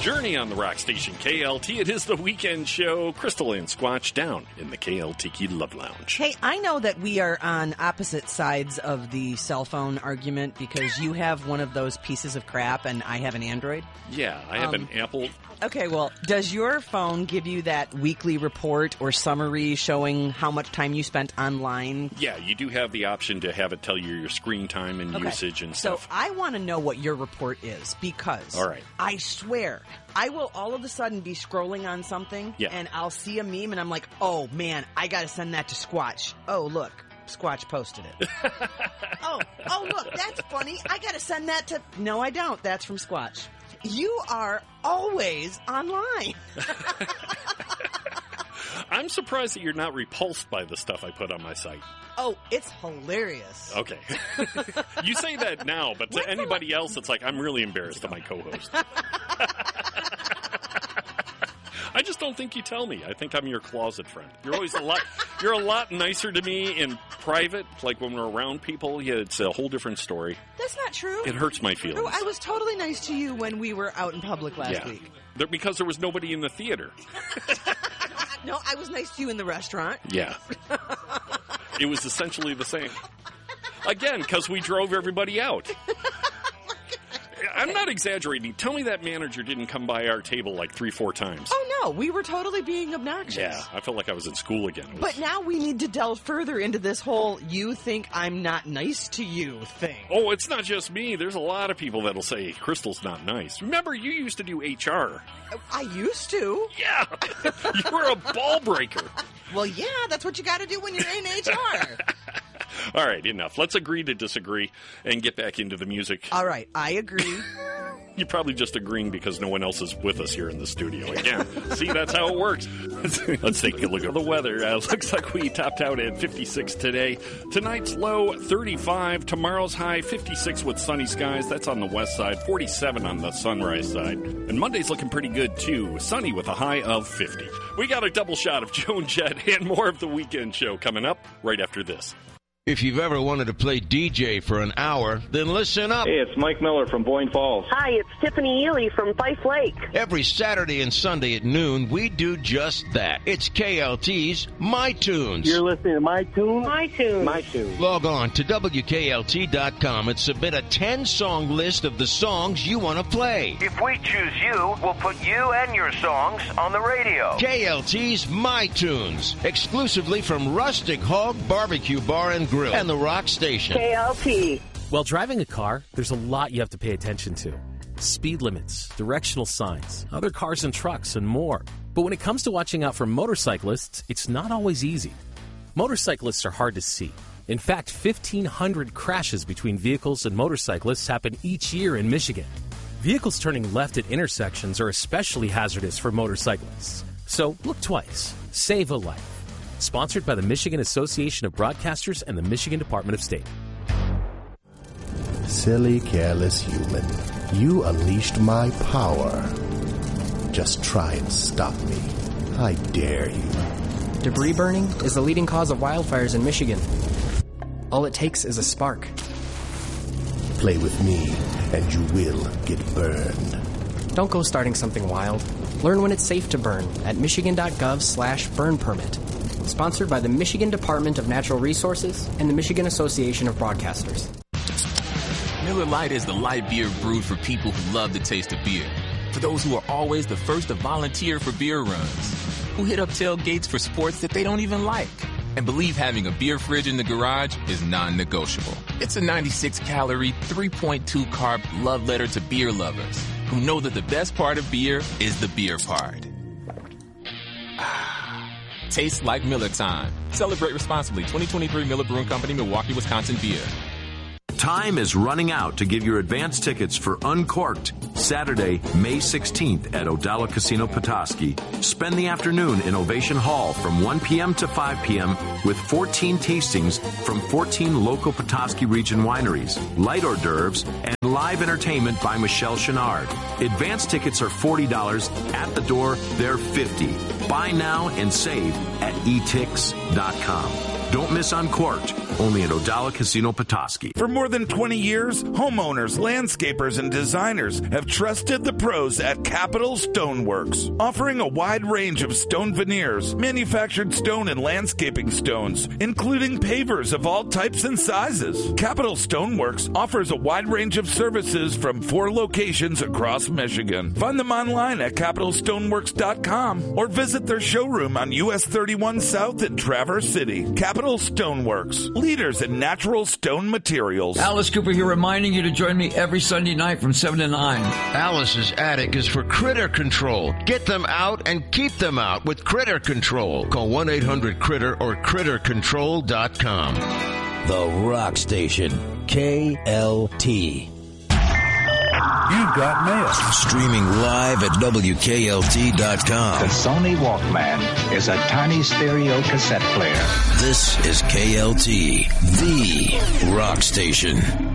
Journey on the rock station KLT. It is the weekend show. Crystal and Squatch down in the KLTiki Love Lounge. Hey, I know that we are on opposite sides of the cell phone argument because you have one of those pieces of crap and I have an Android. Yeah, I have an Apple. Okay, well, does your phone give you that weekly report or summary showing how much time you spent online? Yeah, you do have the option to have it tell you your screen time and usage and stuff. So I want to know what your report is because all right. I swear I will all of a sudden be scrolling on something and I'll see a meme and I'm like, oh man, I got to send that to Squatch. Oh, look. Squatch posted it. oh, look, that's funny. I got to send that to... No, I don't. That's from Squatch. You are always online. I'm surprised that you're not repulsed by the stuff I put on my site. Oh, it's hilarious. Okay. You say that now, but to anybody else, it's like, I'm really embarrassed to my co-host. I just don't think you tell me. I think I'm your closet friend. You're always you're a lot nicer to me in private. Like when we're around people, it's a whole different story. That's not true. It hurts my feelings. No, I was totally nice to you when we were out in public last week. Because there was nobody in the theater. No, I was nice to you in the restaurant. Yeah. It was essentially the same. Again, because we drove everybody out. I'm not exaggerating. Tell me that manager didn't come by our table like 3-4 times. Oh, no. We were totally being obnoxious. Yeah. I felt like I was in school again. But now we need to delve further into this whole you think I'm not nice to you thing. Oh, it's not just me. There's a lot of people that'll say Crystal's not nice. Remember, you used to do HR. I used to? Yeah. You were a ball breaker. Well, yeah. That's what you got to do when you're in HR. All right, enough. Let's agree to disagree and get back into the music. All right, I agree. You're probably just agreeing because no one else is with us here in the studio. Again, see, that's how it works. Let's take a look at the weather. Looks like we topped out at 56 today. Tonight's low, 35. Tomorrow's high, 56 with sunny skies. That's on the west side, 47 on the sunrise side. And Monday's looking pretty good, too. Sunny with a high of 50. We got a double shot of Joan Jett and more of the weekend show coming up right after this. If you've ever wanted to play DJ for an hour, then listen up. Hey, it's Mike Miller from Boyne Falls. Hi, it's Tiffany Ely from Fife Lake. Every Saturday and Sunday at noon, we do just that. It's KLT's My Tunes. You're listening to My Tunes? My Tunes. My Tunes. Log on to WKLT.com and submit a 10-song list of the songs you want to play. If we choose you, we'll put you and your songs on the radio. KLT's My Tunes, exclusively from Rustic Hog Barbecue Bar and Grill and the Rock Station. KLT. While driving a car, there's a lot you have to pay attention to. Speed limits, directional signs, other cars and trucks, and more. But when it comes to watching out for motorcyclists, it's not always easy. Motorcyclists are hard to see. In fact, 1,500 crashes between vehicles and motorcyclists happen each year in Michigan. Vehicles turning left at intersections are especially hazardous for motorcyclists. So look twice. Save a life. Sponsored by the Michigan Association of Broadcasters and the Michigan Department of State. Silly, careless human. You unleashed my power. Just try and stop me. I dare you. Debris burning is the leading cause of wildfires in Michigan. All it takes is a spark. Play with me, and you will get burned. Don't go starting something wild. Learn when it's safe to burn at michigan.gov/burn permit. Sponsored by the Michigan Department of Natural Resources and the Michigan Association of Broadcasters. Miller Lite is the light beer brewed for people who love the taste of beer. For those who are always the first to volunteer for beer runs. Who hit up tailgates for sports that they don't even like. And believe having a beer fridge in the garage is non-negotiable. It's a 96-calorie, 3.2 carb love letter to beer lovers who know that the best part of beer is the beer part. Tastes like Miller time. Celebrate responsibly. 2023 Miller Brewing Company, Milwaukee, Wisconsin beer. Time is running out to get your advance tickets for Uncorked, Saturday, May 16th at Odala Casino Petoskey. Spend the afternoon in Ovation Hall from 1 p.m. to 5 p.m. with 14 tastings from 14 local Petoskey region wineries, light hors d'oeuvres, and live entertainment by Michelle Chenard. Advance tickets are $40. At the door, they're $50. Buy now and save at etix.com. Don't miss Uncorked, Only at Odala Casino Petoskey. For more than 20 years, homeowners, landscapers, and designers have trusted the pros at Capital Stoneworks, offering a wide range of stone veneers, manufactured stone and landscaping stones, including pavers of all types and sizes. Capital Stoneworks offers a wide range of services from 4 locations across Michigan. Find them online at capitalstoneworks.com or visit their showroom on US 31 South in Traverse City. Capital Stoneworks, leaders in natural stone materials. Alice Cooper here, reminding you to join me every Sunday night from 7 to 9. Alice's Attic is for critter control. Get them out and keep them out with Critter Control. Call 1-800-CRITTER or CritterControl.com. The Rock Station, KLT. You've got mail. Streaming live at WKLT.com. The Sony Walkman is a tiny stereo cassette player. This is KLT, the Rock Station.